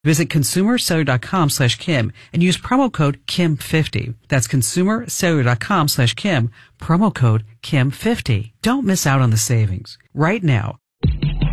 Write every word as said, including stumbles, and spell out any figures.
Visit consumercellular.com slash Kim and use promo code Kim fifty. That's consumercellular.com slash Kim, promo code Kim fifty. Don't miss out on the savings. Right now.